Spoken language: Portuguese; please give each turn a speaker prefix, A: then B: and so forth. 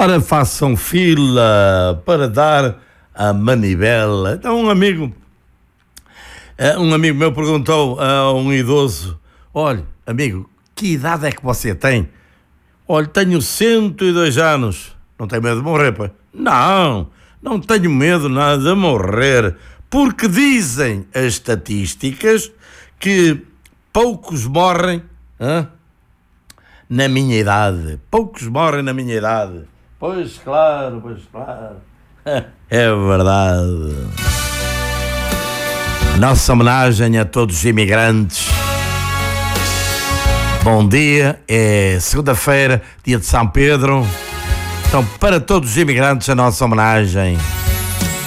A: Ora, façam fila para dar a manivela. Então um amigo meu perguntou a um idoso: olha, amigo, que idade é que você tem? Olha, tenho 102 anos. Não tem medo de morrer, pai? Não tenho medo nada de morrer, porque dizem as estatísticas que poucos morrem na minha idade. Poucos morrem na minha idade. Pois claro. É verdade. Nossa homenagem a todos os imigrantes. Bom dia, é segunda-feira, dia de São Pedro. Então, para todos os imigrantes, a nossa homenagem.